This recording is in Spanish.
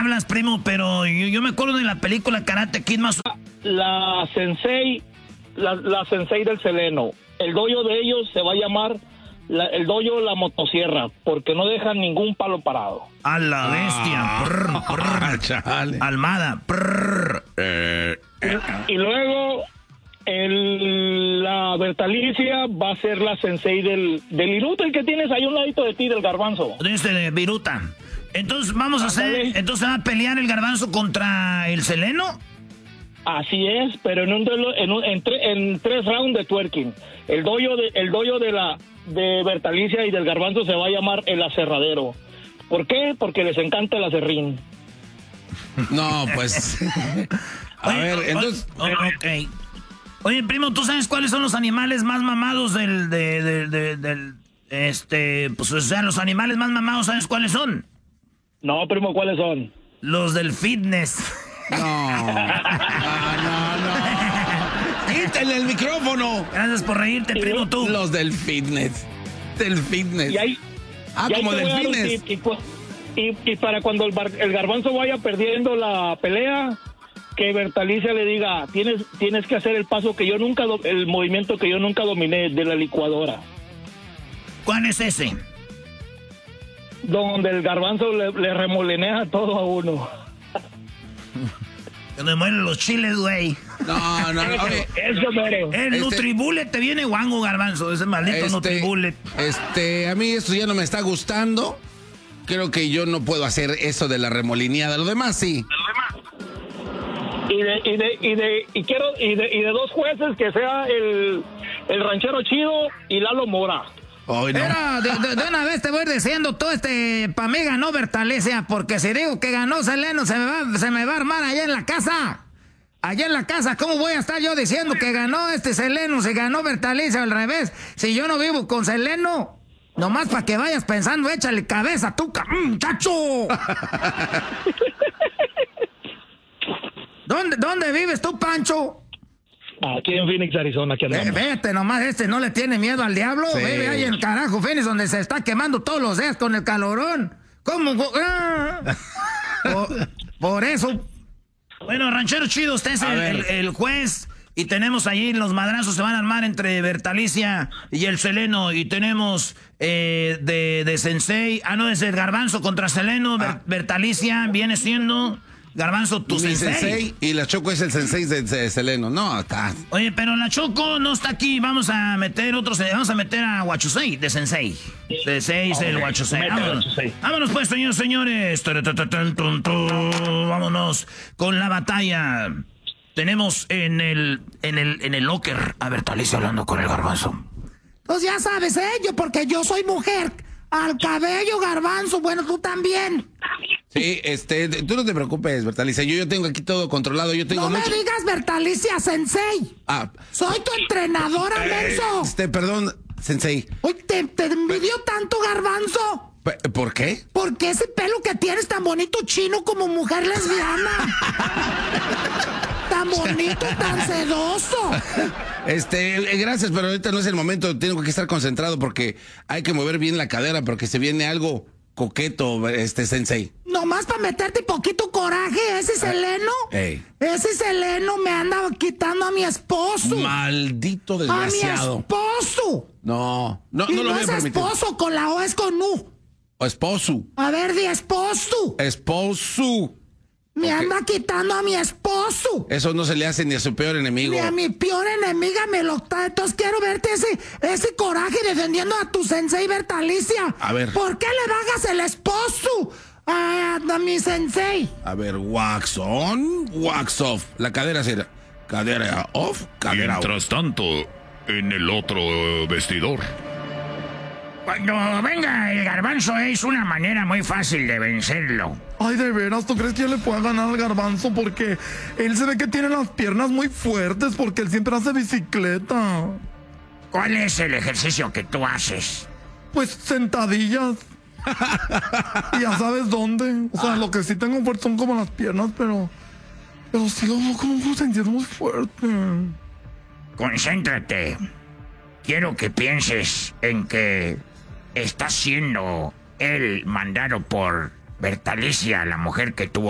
hablas, primo, pero yo me acuerdo de la película Karate Kid más... La sensei del Seleno. El dojo de ellos se va a llamar el dojo La Motosierra, porque no dejan ningún palo parado. A la bestia. Chale. Almada. Y luego la Bertalicia va a ser la sensei del Iruta, el que tienes ahí a un ladito de ti, del Garbanzo. De Viruta. Entonces vamos a hacer... Entonces va a pelear el Garbanzo contra el Seleno. Así es, pero en 3 rounds de twerking. El dojo de Bertalicia y del Garbanzo se va a llamar el Aserradero. ¿Por qué? Porque les encanta el aserrín. No, pues... entonces... Ok. Oye, primo, ¿tú sabes cuáles son los animales más mamados pues, o sea, los animales más mamados, ¿sabes cuáles son? No, primo, ¿cuáles son? Los del fitness. No. Quítale el micrófono. Gracias por reírte, primo, tú. Los del fitness. Y como del fitness. Y para cuando el Garbanzo vaya perdiendo la pelea, que Bertalicia le diga, tienes que hacer el paso que el movimiento que yo nunca dominé, de la licuadora. ¿Cuál es ese? Donde el Garbanzo le remolenea todo a uno. Donde mueren los chiles, güey. No. Eso, mero. El Nutribullet te viene guango, Garbanzo. Ese maldito Nutribullet. A mí esto ya no me está gustando. Creo que yo no puedo hacer eso de la remolineada. Lo demás sí. Y de 2 jueces, que sea el ranchero chido y Lalo Mora. Ay, no. Pero de una vez te voy diciendo, todo pa' mí ganó Bertalicia, porque si digo que ganó Seleno, se me va a armar allá en la casa. Allá en la casa, ¿cómo voy a estar yo diciendo que ganó Seleno, si ganó Bertalicia al revés? Si yo no vivo con Seleno, nomás para que vayas pensando, échale cabeza, tú, muchacho. ¿Dónde vives tú, Pancho? Aquí en Phoenix, Arizona, que andamos. Vete nomás, no le tiene miedo al diablo. Sí. Vive ahí en carajo, Phoenix, donde se está quemando todos los días con el calorón. ¿Cómo? Por eso. Bueno, ranchero chido, usted es el juez. Y tenemos allí los madrazos, se van a armar entre Bertalicia y el Seleno. Y tenemos de Sensei. No, es el Garbanzo contra Seleno. Bertalicia viene siendo... Garbanzo, tu sensei. Y la Choco es el sensei de Seleno. No, está. Oye, pero la Choco no está aquí. Vamos a meter a Huachusei de sensei. Sensei, el Huachusei. Vámonos pues, señores. Vámonos con la batalla. Tenemos en el locker a Bertalicia hablando con el Garbanzo. Pues ya sabes, porque yo soy mujer. Al cabello, Garbanzo. Bueno, tú también. Sí, tú no te preocupes, Bertalicia. Yo tengo aquí todo controlado. No me digas Bertalicia, sensei. Soy tu entrenadora, menso. Perdón, sensei. Uy, te envidio tanto, Garbanzo. ¿Por qué? Porque ese pelo que tienes tan bonito chino como mujer lesbiana. Tan bonito, tan sedoso. Gracias, pero ahorita no es el momento. Tengo que estar concentrado porque hay que mover bien la cadera porque se viene algo coqueto, sensei. Nomás para meterte poquito coraje, ese Seleno. Ese Seleno me anda quitando a mi esposo. Maldito desgraciado. A mi esposo. No lo voy a permitir. Esposo, con la O es con U. O esposo. A ver, di esposo. Esposo. Me anda quitando a mi esposo. Eso no se le hace ni a su peor enemigo. Ni a mi peor enemiga me lo está. Entonces quiero verte ese coraje defendiendo a tu sensei Bertalicia. A ver. ¿Por qué le bajas el esposo a mi sensei? A ver, wax on, wax off. La cadera será cadera off, cadera Mientras tanto, en el otro vestidor. Cuando venga el Garbanzo es una manera muy fácil de vencerlo. Ay, de veras, ¿tú crees que yo le pueda ganar al Garbanzo? Porque él se ve que tiene las piernas muy fuertes porque él siempre hace bicicleta. ¿Cuál es el ejercicio que tú haces? Pues sentadillas. Y ya sabes dónde. O sea, lo que sí tengo fuerte son como las piernas, pero sigo como sentir muy fuerte. Concéntrate. Quiero que pienses en que estás siendo el mandado por Bertalicia, la mujer que tuvo